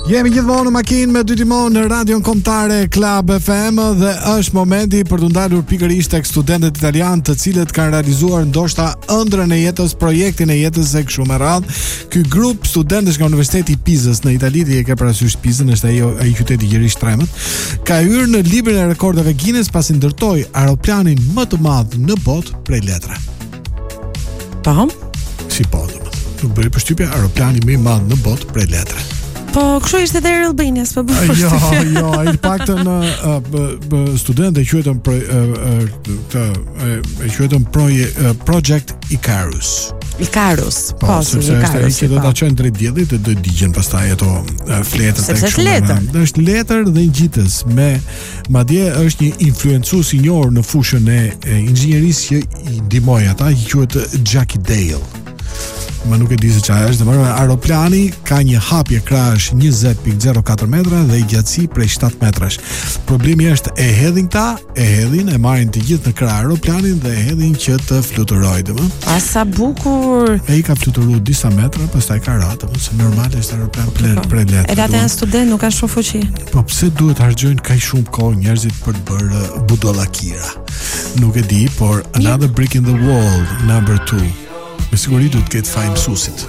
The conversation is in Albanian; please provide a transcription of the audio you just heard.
Jemi gjithmonë në makinë me dy timon në radion kombëtare Club FM dhe është momenti për të ndalur pikërisht tek studentët italianë, të cilët kanë realizuar ndoshta ëndrrën e jetës, projektin e jetës e kështu me radhë. Ky grup studentësh nga Universiteti i Pizës në Itali, ti e ke parasysh Pizën, është ai qyteti i gjerë i shtrembët, ka hyrë në librin e rekordeve Guinness pasi ndërtoi aeroplanin më të madh në botë prej letre. Tam? Si po, domethënë. Nuk bëri përshtypje aeroplani më i madh në botë prej letre. Po, kështu ishte edhe Albanias, po bëj. Jo, ai paktën studentë quhetën Project Icarus. Po, sepse është ai që do ta çojnë drejt diellit dhe do digjen pastaj ato fletët tek shumë. Është letër dhe ngjitës me madje është një influencues i njohur në fushën e inxhinierisë që i ndihmoi ata, që quhet Jackie Dale. Më nuk e di se çfarë është, domethënë aeroplani ka një hapje krahash 20.04 metra dhe gjatësi prej 7 metrash. Problemi është e hedhin, e marrin të gjithë në krah aeroplanin dhe e hedhin që të fluturojë, domethënë. A sa bukur. Ai ka fluturuar disa metra, pastaj ka rënë, domethënë normale është aeroplan prej letre. Edhe ata janë student, nuk kanë shumë fuqi. Po pse duhet harxojnë kaq shumë kohë njerëzit për të bërë budallakira? Nuk e di, por Another Brick in the Wall, number 2. Me siguri du të ketë faj mësusit.